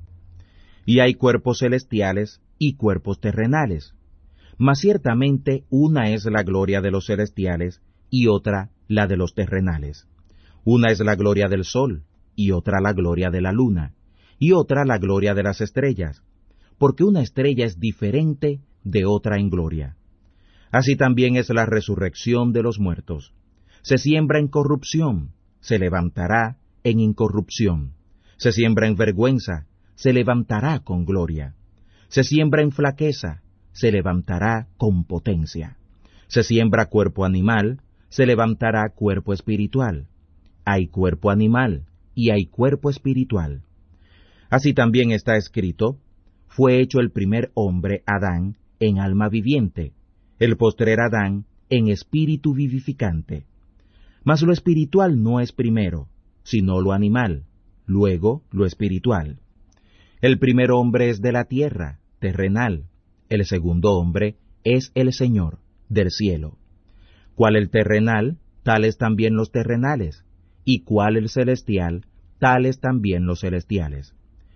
Y hay cuerpos celestiales y cuerpos terrenales, mas ciertamente una es la gloria de los celestiales, y otra la de los terrenales. Una es la gloria del sol, y otra la gloria de la luna, y otra la gloria de las estrellas, porque una estrella es diferente de otra en gloria. Así también es la resurrección de los muertos. Se siembra en corrupción, se levantará en incorrupción. Se siembra en vergüenza, se levantará con gloria. Se siembra en flaqueza, se levantará con potencia. Se siembra cuerpo animal, se levantará cuerpo espiritual. Hay cuerpo animal y hay cuerpo espiritual. Así también está escrito, fue hecho el primer hombre, Adán, en alma viviente, el postrer Adán, en espíritu vivificante. Mas lo espiritual no es primero, sino lo animal, luego lo espiritual. El primer hombre es de la tierra, terrenal, el segundo hombre es el Señor, del cielo. Cual el terrenal, tales también los terrenales, y cual el celestial, tales también los celestiales.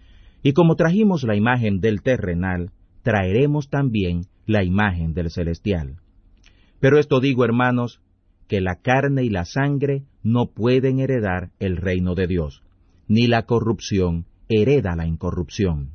Y como trajimos la imagen del terrenal, traeremos también la imagen del celestial. Pero esto digo, hermanos, que la carne y la sangre no pueden heredar el reino de Dios, ni la corrupción hereda la incorrupción.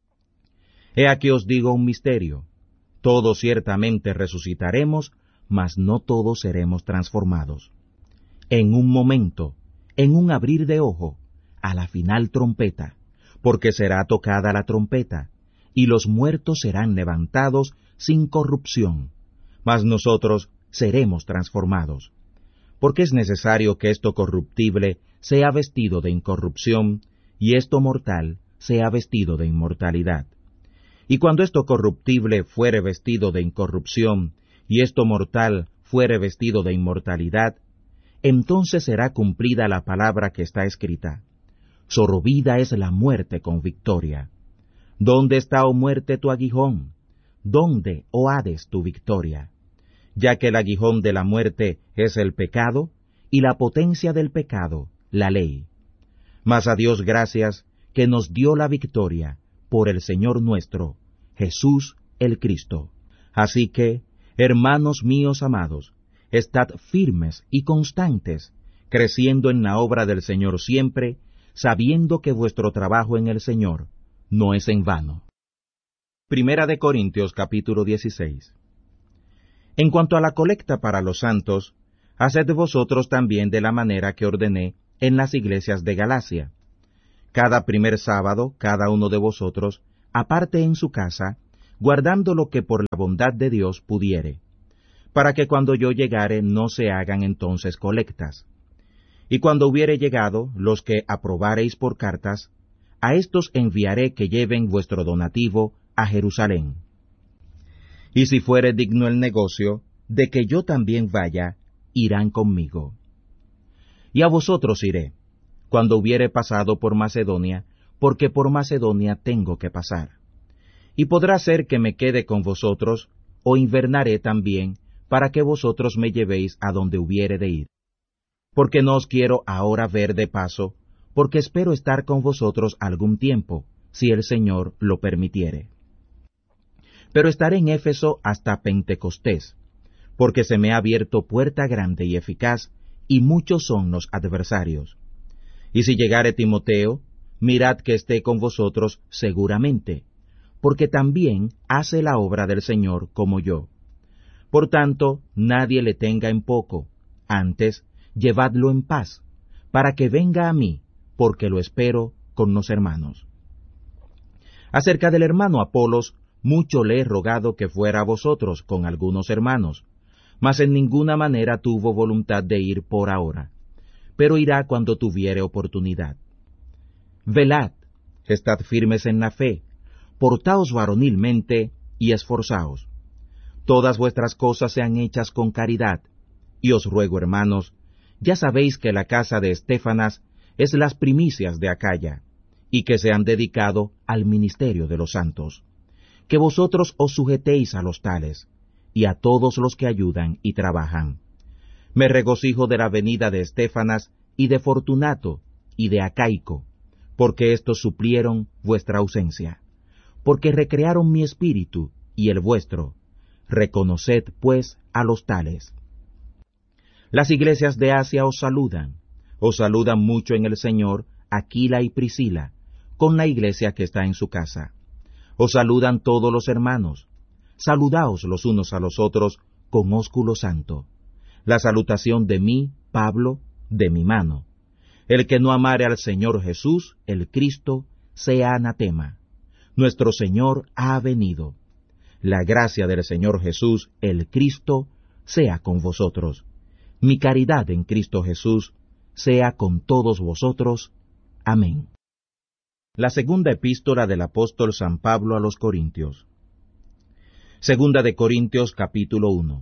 He aquí os digo un misterio, todos ciertamente resucitaremos, mas no todos seremos transformados. En un momento, en un abrir de ojo, a la final trompeta, porque será tocada la trompeta, y los muertos serán levantados sin corrupción, mas nosotros seremos transformados. Porque es necesario que esto corruptible sea vestido de incorrupción, y esto mortal sea vestido de inmortalidad. Y cuando esto corruptible fuere vestido de incorrupción, y esto mortal fuere vestido de inmortalidad, entonces será cumplida la palabra que está escrita. Sorbida es la muerte con victoria. ¿Dónde está, oh muerte, tu aguijón? ¿Dónde, oh Hades, tu victoria? Ya que el aguijón de la muerte es el pecado, y la potencia del pecado, la ley. Mas a Dios gracias, que nos dio la victoria, por el Señor nuestro, Jesús el Cristo. Así que, hermanos míos amados, estad firmes y constantes, creciendo en la obra del Señor siempre, sabiendo que vuestro trabajo en el Señor no es en vano. Primera de Corintios capítulo dieciséis. En cuanto a la colecta para los santos, haced vosotros también de la manera que ordené en las iglesias de Galacia. cada primer sábado, cada uno de vosotros, aparte en su casa, guardando lo que por la bondad de Dios pudiere, para que cuando yo llegare no se hagan entonces colectas. Y cuando hubiere llegado, los que aprobareis por cartas, a éstos enviaré que lleven vuestro donativo a Jerusalén. Y si fuere digno el negocio, de que yo también vaya, irán conmigo. Y a vosotros iré, cuando hubiere pasado por Macedonia, porque por Macedonia tengo que pasar. Y podrá ser que me quede con vosotros, o invernaré también, para que vosotros me llevéis a donde hubiere de ir. Porque no os quiero ahora ver de paso, porque espero estar con vosotros algún tiempo, si el Señor lo permitiere. Pero estaré en Éfeso hasta Pentecostés, porque se me ha abierto puerta grande y eficaz, y muchos son los adversarios. Y si llegare Timoteo, mirad que esté con vosotros seguramente, porque también hace la obra del Señor como yo. Por tanto, nadie le tenga en poco, antes, llevadlo en paz, para que venga a mí, porque lo espero con los hermanos. Acerca del hermano Apolos, mucho le he rogado que fuera a vosotros con algunos hermanos, mas en ninguna manera tuvo voluntad de ir por ahora, pero irá cuando tuviere oportunidad. Velad, estad firmes en la fe, portaos varonilmente y esforzaos. Todas vuestras cosas sean hechas con caridad, y os ruego, hermanos, ya sabéis que la casa de Estéfanas es las primicias de Acaya, y que se han dedicado al ministerio de los santos, que vosotros os sujetéis a los tales, y a todos los que ayudan y trabajan. Me regocijo de la venida de Estéfanas, y de Fortunato, y de Acaico, porque éstos suplieron vuestra ausencia, porque recrearon mi espíritu y el vuestro. Reconoced, pues, a los tales. Las iglesias de Asia os saludan, os saludan mucho en el Señor Aquila y Priscila, con la iglesia que está en su casa. Os saludan todos los hermanos. Saludaos los unos a los otros con ósculo santo. La salutación de mí, Pablo, de mi mano. El que no amare al Señor Jesús, el Cristo, sea anatema. Nuestro Señor ha venido. La gracia del Señor Jesús, el Cristo, sea con vosotros. Mi caridad en Cristo Jesús sea con todos vosotros. Amén. La segunda epístola del apóstol San Pablo a los Corintios. Segunda de Corintios capítulo uno.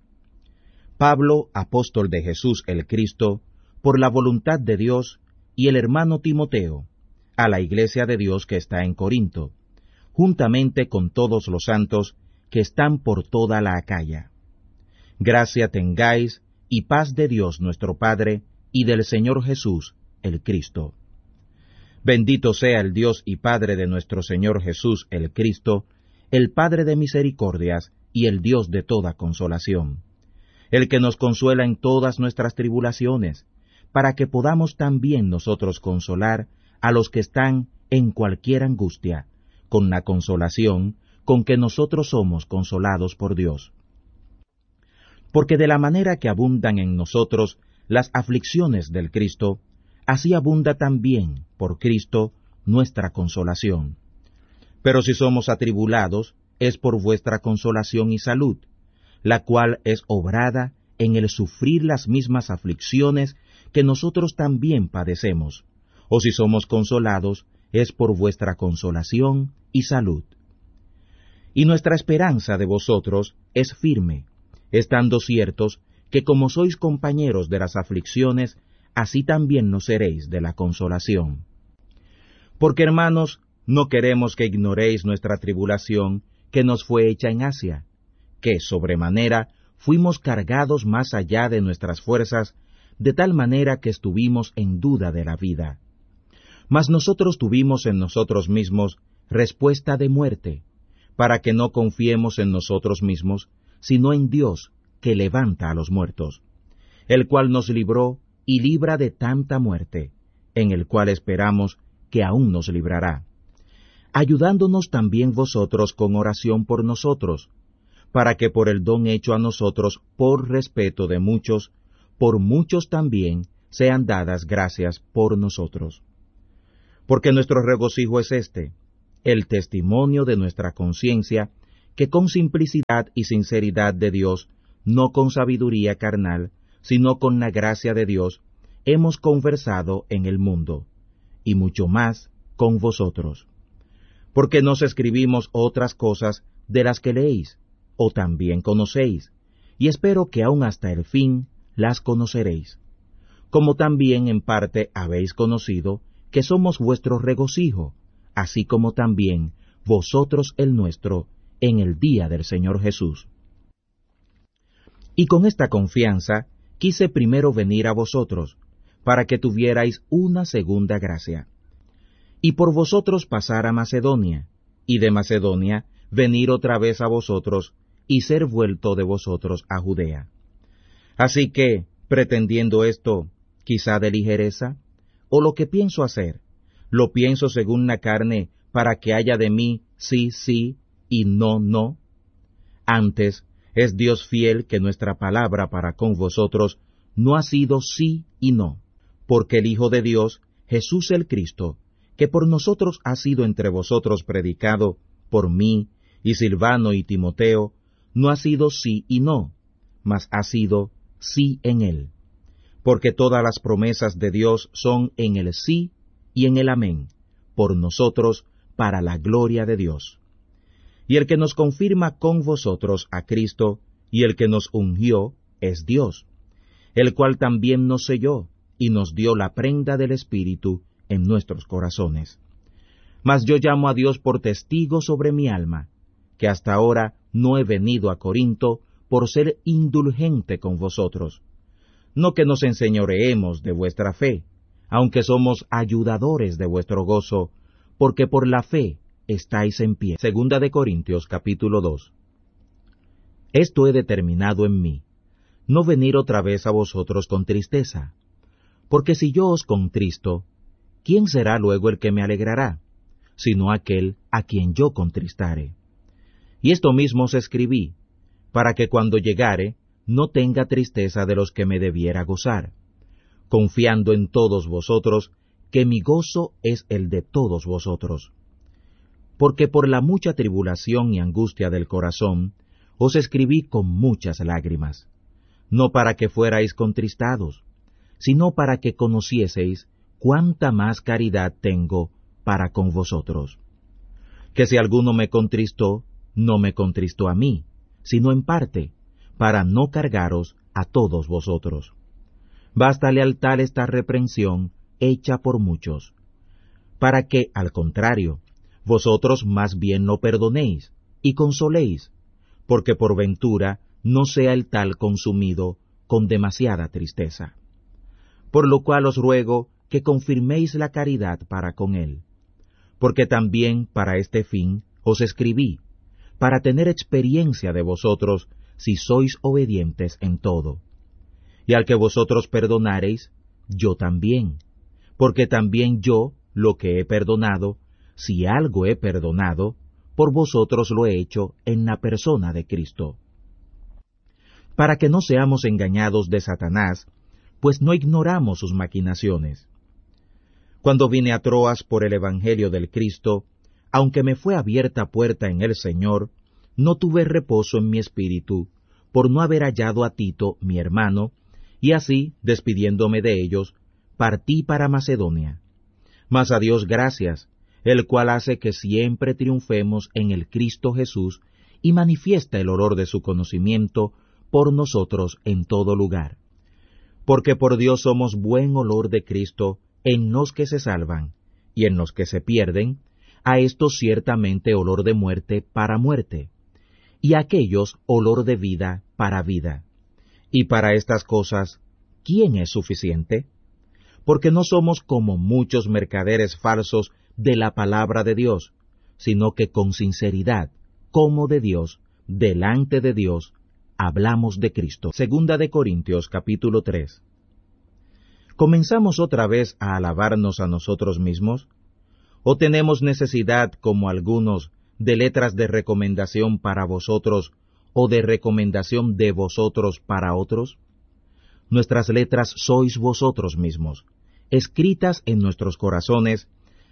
Pablo, apóstol de Jesús el Cristo, por la voluntad de Dios, y el hermano Timoteo, a la iglesia de Dios que está en Corinto, juntamente con todos los santos que están por toda la Acaya. Gracia tengáis y paz de Dios nuestro Padre y del Señor Jesús, el Cristo. Bendito sea el Dios y Padre de nuestro Señor Jesús, el Cristo, el Padre de misericordias y el Dios de toda consolación, el que nos consuela en todas nuestras tribulaciones, para que podamos también nosotros consolar a los que están en cualquier angustia, con la consolación con que nosotros somos consolados por Dios. Porque de la manera que abundan en nosotros las aflicciones del Cristo, así abunda también por Cristo nuestra consolación. Pero si somos atribulados, es por vuestra consolación y salud, la cual es obrada en el sufrir las mismas aflicciones que nosotros también padecemos, o si somos consolados, es por vuestra consolación y salud. Y nuestra esperanza de vosotros es firme, estando ciertos que como sois compañeros de las aflicciones, así también lo seréis de la consolación. Porque, hermanos, no queremos que ignoréis nuestra tribulación que nos fue hecha en Asia, que sobremanera fuimos cargados más allá de nuestras fuerzas, de tal manera que estuvimos en duda de la vida. Mas nosotros tuvimos en nosotros mismos respuesta de muerte, para que no confiemos en nosotros mismos, sino en Dios, que levanta a los muertos, el cual nos libró y libra de tanta muerte, en el cual esperamos que aún nos librará, ayudándonos también vosotros con oración por nosotros, para que por el don hecho a nosotros por respeto de muchos, por muchos también sean dadas gracias por nosotros. Porque nuestro regocijo es este, el testimonio de nuestra conciencia, que con simplicidad y sinceridad de Dios, no con sabiduría carnal, sino con la gracia de Dios, hemos conversado en el mundo, y mucho más con vosotros. Porque nos escribimos otras cosas de las que leéis, o también conocéis, y espero que aún hasta el fin las conoceréis. Como también en parte habéis conocido que somos vuestro regocijo, así como también vosotros el nuestro, en el día del Señor Jesús. Y con esta confianza quise primero venir a vosotros, para que tuvierais una segunda gracia, y por vosotros pasar a Macedonia, y de Macedonia venir otra vez a vosotros, y ser vuelto de vosotros a Judea. Así que, pretendiendo esto, quizá de ligereza, o lo que pienso hacer, lo pienso según la carne, para que haya de mí sí, sí, y no, no. Antes, es Dios fiel que nuestra palabra para con vosotros no ha sido sí y no, porque el Hijo de Dios, Jesús el Cristo, que por nosotros ha sido entre vosotros predicado, por mí, y Silvano y Timoteo, no ha sido sí y no, mas ha sido sí en él. Porque todas las promesas de Dios son en el sí y en el amén, por nosotros, para la gloria de Dios. Y el que nos confirma con vosotros a Cristo, y el que nos ungió, es Dios, el cual también nos selló, y nos dio la prenda del Espíritu en nuestros corazones. Mas yo llamo a Dios por testigo sobre mi alma, que hasta ahora no he venido a Corinto por ser indulgente con vosotros. No que nos enseñoreemos de vuestra fe, aunque somos ayudadores de vuestro gozo, porque por la fe estáis en pie. Segunda de Corintios capítulo dos. Esto he determinado en mí, no venir otra vez a vosotros con tristeza, porque si yo os contristo, ¿quién será luego el que me alegrará, sino aquel a quien yo contristare? Y esto mismo os escribí, para que cuando llegare no tenga tristeza de los que me debiera gozar, confiando en todos vosotros, que mi gozo es el de todos vosotros. Porque por la mucha tribulación y angustia del corazón, os escribí con muchas lágrimas, no para que fuerais contristados, sino para que conocieseis cuánta más caridad tengo para con vosotros. Que si alguno me contristó, no me contristó a mí, sino en parte, para no cargaros a todos vosotros. Bástale al tal esta reprensión hecha por muchos, para que, al contrario, vosotros más bien lo perdonéis y consoléis, porque por ventura no sea el tal consumido con demasiada tristeza. Por lo cual os ruego que confirméis la caridad para con él, porque también para este fin os escribí, para tener experiencia de vosotros si sois obedientes en todo. Y al que vosotros perdonareis, yo también, porque también yo lo que he perdonado, si algo he perdonado, por vosotros lo he hecho en la persona de Cristo. Para que no seamos engañados de Satanás, pues no ignoramos sus maquinaciones. Cuando vine a Troas por el Evangelio del Cristo, aunque me fue abierta puerta en el Señor, no tuve reposo en mi espíritu, por no haber hallado a Tito, mi hermano, y así, despidiéndome de ellos, partí para Macedonia. Mas a Dios gracias, el cual hace que siempre triunfemos en el Cristo Jesús, y manifiesta el olor de su conocimiento por nosotros en todo lugar. Porque por Dios somos buen olor de Cristo en los que se salvan, y en los que se pierden, a estos ciertamente olor de muerte para muerte, y a aquellos olor de vida para vida. Y para estas cosas, ¿quién es suficiente? Porque no somos como muchos mercaderes falsos de la palabra de Dios, sino que con sinceridad, como de Dios, delante de Dios, hablamos de Cristo. Segunda de Corintios capítulo tres. ¿Comenzamos otra vez a alabarnos a nosotros mismos? ¿O tenemos necesidad, como algunos, de letras de recomendación para vosotros, o de recomendación de vosotros para otros? Nuestras letras sois vosotros mismos, escritas en nuestros corazones,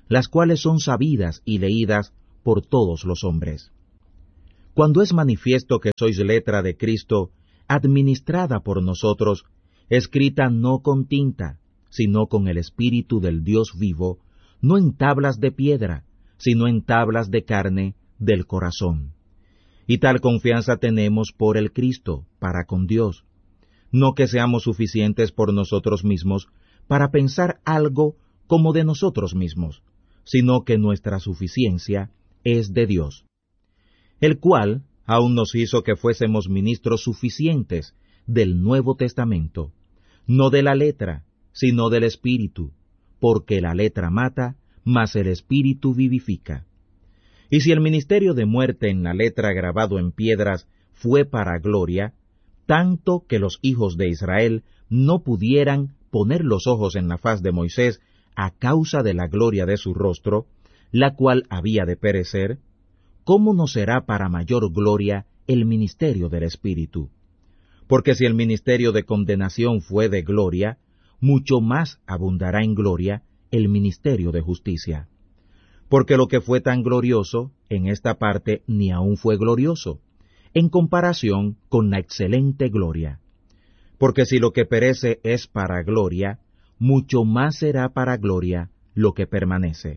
las cuales son sabidas y leídas por todos los hombres. Cuando es manifiesto que sois letra de Cristo, administrada por nosotros, escrita no con tinta, sino con el Espíritu del Dios vivo, no en tablas de piedra, sino en tablas de carne del corazón. Y tal confianza tenemos por el Cristo, para con Dios. No que seamos suficientes por nosotros mismos para pensar algo como de nosotros mismos, sino que nuestra suficiencia es de Dios, el cual aún nos hizo que fuésemos ministros suficientes del Nuevo Testamento, no de la letra, sino del Espíritu, porque la letra mata, mas el Espíritu vivifica. Y si el ministerio de muerte en la letra grabado en piedras fue para gloria, tanto que los hijos de Israel no pudieran poner los ojos en la faz de Moisés a causa de la gloria de su rostro, la cual había de perecer, ¿cómo no será para mayor gloria el ministerio del Espíritu? Porque si el ministerio de condenación fue de gloria, mucho más abundará en gloria el ministerio de justicia. Porque lo que fue tan glorioso, en esta parte ni aún fue glorioso, en comparación con la excelente gloria. Porque si lo que perece es para gloria, mucho más será para gloria lo que permanece.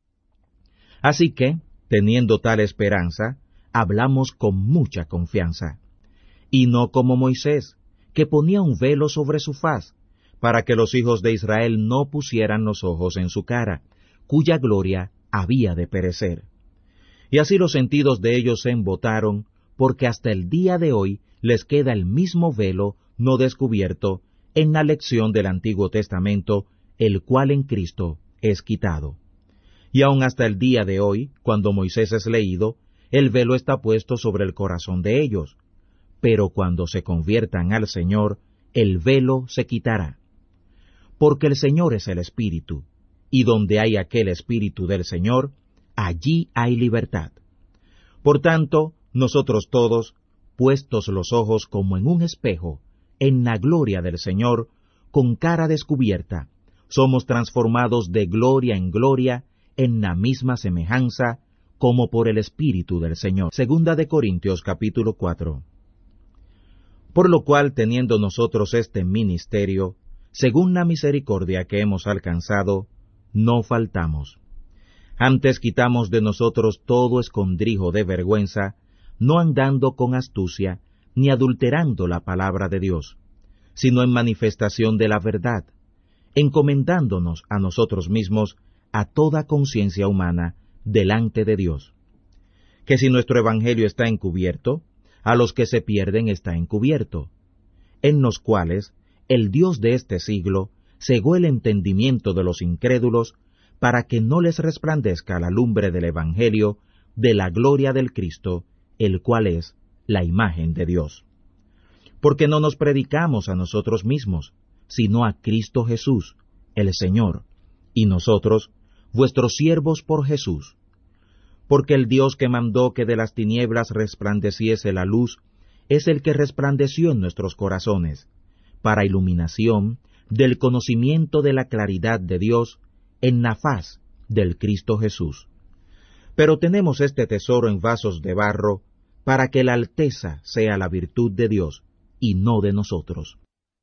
Así que, teniendo tal esperanza, hablamos con mucha confianza, y no como Moisés, que ponía un velo sobre su faz, para que los hijos de Israel no pusieran los ojos en su cara, cuya gloria había de perecer. Y así los sentidos de ellos se embotaron, porque hasta el día de hoy les queda el mismo velo no descubierto en la lección del Antiguo Testamento, el cual en Cristo es quitado. Y aun hasta el día de hoy, cuando Moisés es leído, el velo está puesto sobre el corazón de ellos. Pero cuando se conviertan al Señor, el velo se quitará. Porque el Señor es el Espíritu, y donde hay aquel Espíritu del Señor, allí hay libertad. Por tanto, nosotros todos, puestos los ojos como en un espejo, en la gloria del Señor, con cara descubierta, somos transformados de gloria en gloria, en la misma semejanza, como por el Espíritu del Señor. Segunda de Corintios capítulo cuatro. Por lo cual, teniendo nosotros este ministerio, según la misericordia que hemos alcanzado, no faltamos. Antes quitamos de nosotros todo escondrijo de vergüenza, no andando con astucia, ni adulterando la palabra de Dios, sino en manifestación de la verdad, encomendándonos a nosotros mismos a toda conciencia humana delante de Dios. Que si nuestro evangelio está encubierto, a los que se pierden está encubierto, en los cuales el Dios de este siglo cegó el entendimiento de los incrédulos, para que no les resplandezca la lumbre del evangelio de la gloria del Cristo, el cual es la imagen de Dios. Porque no nos predicamos a nosotros mismos, sino a Cristo Jesús, el Señor, y nosotros, vuestros siervos por Jesús. Porque el Dios que mandó que de las tinieblas resplandeciese la luz, es el que resplandeció en nuestros corazones, para iluminación del conocimiento de la claridad de Dios en la faz del Cristo Jesús. Pero tenemos este tesoro en vasos de barro, para que la alteza sea la virtud de Dios, y no de nosotros.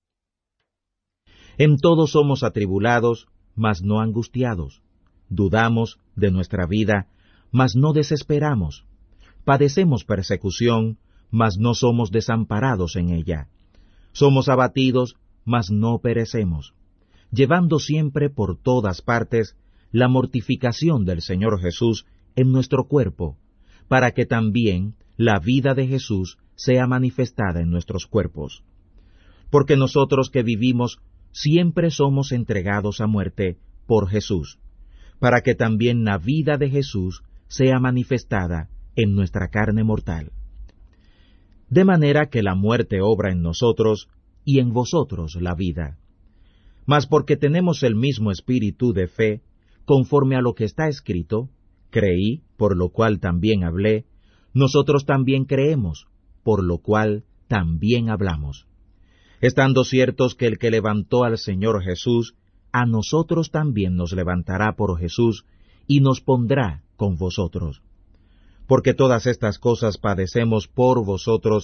En todo somos atribulados, mas no angustiados. Dudamos de nuestra vida, mas no desesperamos. Padecemos persecución, mas no somos desamparados en ella. Somos abatidos, mas no perecemos, llevando siempre por todas partes la mortificación del Señor Jesús en nuestro cuerpo, para que también la vida de Jesús sea manifestada en nuestros cuerpos. Porque nosotros que vivimos siempre somos entregados a muerte por Jesús, para que también la vida de Jesús sea manifestada en nuestra carne mortal. De manera que la muerte obra en nosotros, y en vosotros la vida. Mas porque tenemos el mismo espíritu de fe, conforme a lo que está escrito, creí, por lo cual también hablé, nosotros también creemos, por lo cual también hablamos. Estando ciertos que el que levantó al Señor Jesús, a nosotros también nos levantará por Jesús, y nos pondrá con vosotros. Porque todas estas cosas padecemos por vosotros,